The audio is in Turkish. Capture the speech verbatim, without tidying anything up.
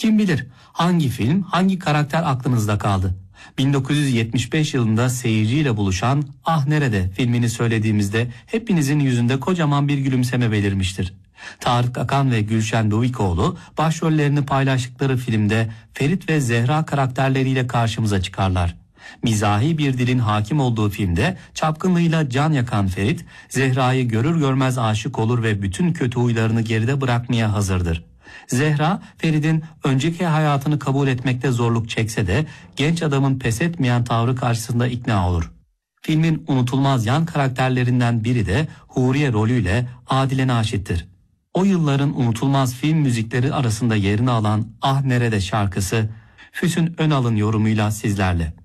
Kim bilir hangi film, hangi karakter aklınızda kaldı? bin dokuz yüz yetmiş beş yılında seyirciyle buluşan Ah Nerede filmini söylediğimizde hepinizin yüzünde kocaman bir gülümseme belirmiştir. Tarık Akan ve Gülşen Dovikoğlu başrollerini paylaştıkları filmde Ferit ve Zehra karakterleriyle karşımıza çıkarlar. Mizahi bir dilin hakim olduğu filmde çapkınlığıyla can yakan Ferit, Zehra'yı görür görmez aşık olur ve bütün kötü huylarını geride bırakmaya hazırdır. Zehra, Ferit'in önceki hayatını kabul etmekte zorluk çekse de genç adamın pes etmeyen tavrı karşısında ikna olur. Filmin unutulmaz yan karakterlerinden biri de Huriye rolüyle Adile Naşit'tir. O yılların unutulmaz film müzikleri arasında yerini alan Ah Nerede şarkısı Füsun Önal'ın yorumuyla sizlerle.